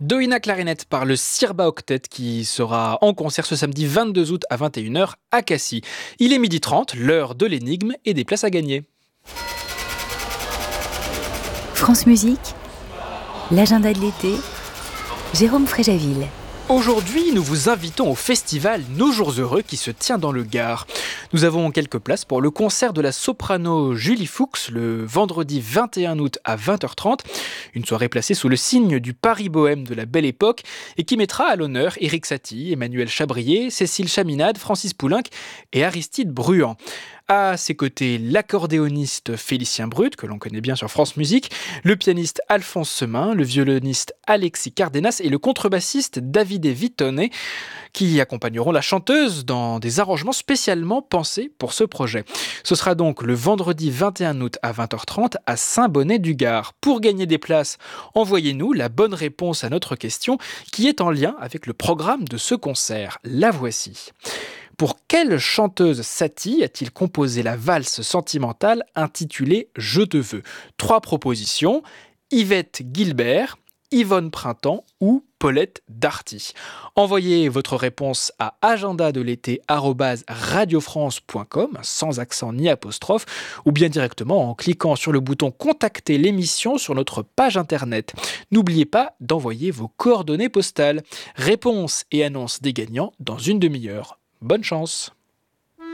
Doina Clarinette par le Sirba Octet qui sera en concert ce samedi 22 août à 21h à Cassis. Il est 12h30, l'heure de l'énigme et des places à gagner. France Musique, l'agenda de l'été, Jérôme Fréjaville. Aujourd'hui, nous vous invitons au festival Nos Jours Heureux qui se tient dans le Gard. Nous avons quelques places pour le concert de la soprano Julie Fuchs le vendredi 21 août à 20h30. Une soirée placée sous le signe du Paris bohème de la Belle Époque et qui mettra à l'honneur Éric Satie, Emmanuel Chabrier, Cécile Chaminade, Francis Poulenc et Aristide Bruand. À ses côtés, l'accordéoniste Félicien Brut, que l'on connaît bien sur France Musique, le pianiste Alphonse Semin, le violoniste Alexis Cardenas et le contrebassiste Davide Vitone, qui accompagneront la chanteuse dans des arrangements spécialement pensés pour ce projet. Ce sera donc le vendredi 21 août à 20h30 à Saint-Bonnet-du-Gard. Pour gagner des places, envoyez-nous la bonne réponse à notre question qui est en lien avec le programme de ce concert. La voici. Pour quelle chanteuse Satie a-t-il composé la valse sentimentale intitulée « Je te veux » ? 3 propositions, Yvette Guilbert, Yvonne Printemps ou Paulette Darty. Envoyez votre réponse à agendadelété@radiofrance.com sans accent ni apostrophe ou bien directement en cliquant sur le bouton « Contacter l'émission » sur notre page internet. N'oubliez pas d'envoyer vos coordonnées postales. Réponse et annonce des gagnants dans une demi-heure. Bonne chance!